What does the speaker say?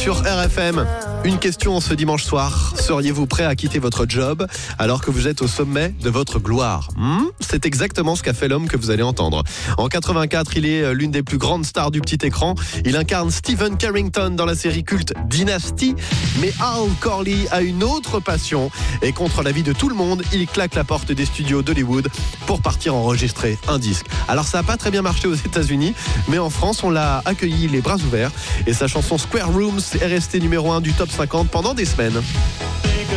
sur RFM. Une question ce dimanche soir. Seriez-vous prêt à quitter votre job alors que vous êtes au sommet de votre gloire ? C'est exactement ce qu'a fait l'homme que vous allez entendre. En 84, il est l'une des plus grandes stars du petit écran. Il incarne Stephen Carrington dans la série culte Dynasty. Mais Al Corley a une autre passion. Et contre l'avis de tout le monde, il claque la porte des studios d'Hollywood pour partir enregistrer un disque. Alors ça n'a pas très bien marché aux États-Unis, mais en France, on l'a accueilli les bras ouverts. Et sa chanson Square Rooms est restée numéro 1 du top 50 pendant des semaines.